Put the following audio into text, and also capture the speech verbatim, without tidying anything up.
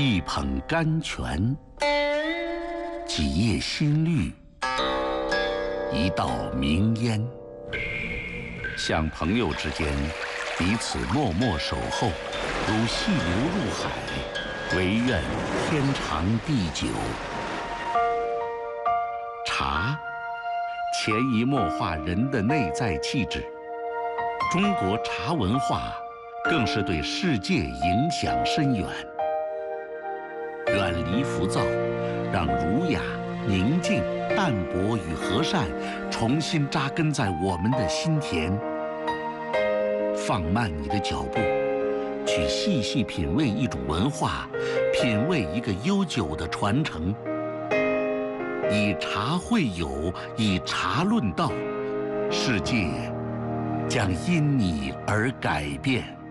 一捧甘泉，几叶新绿，一道明烟，像朋友之间彼此默默守候，如细流入海，唯愿天长地久。茶，潜移默化人的内在气质。中国茶文化更是对世界影响深远。远离浮躁，让儒雅、宁静、淡泊与和善重新扎根在我们的心田。放慢你的脚步，去细细品味一种文化，品味一个悠久的传承。以茶会友，以茶论道，世界将因你而改变。